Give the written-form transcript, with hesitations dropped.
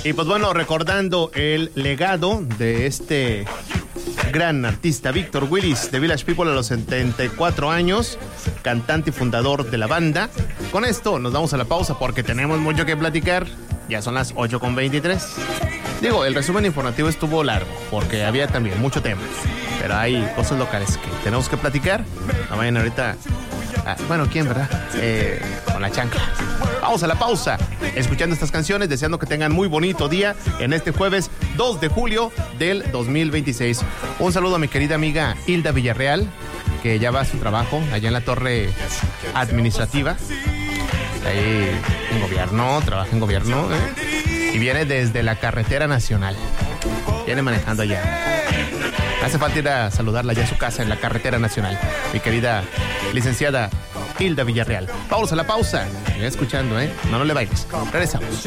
Y pues bueno, recordando el legado de este gran artista Víctor Willis de Village People a los 74 años, cantante y fundador de la banda. Con esto nos vamos a la pausa porque tenemos mucho que platicar. Ya son las 8:23. Digo, el resumen informativo estuvo largo porque había también mucho tema, pero hay cosas locales que tenemos que platicar. No vayan ahorita bueno, ¿quién, verdad? Con la chancla. Vamos a la pausa, escuchando estas canciones, deseando que tengan muy bonito día en este jueves 2 de julio del 2026. Un saludo a mi querida amiga Hilda Villarreal, que ya va a su trabajo allá en la torre administrativa. Ahí en gobierno, trabaja en gobierno, y viene desde la carretera nacional. Viene manejando allá. Hace falta ir a saludarla ya en su casa en la carretera nacional, mi querida licenciada Hilda Villarreal. Vamos a la pausa. Sigue escuchando, no le vayas. Regresamos.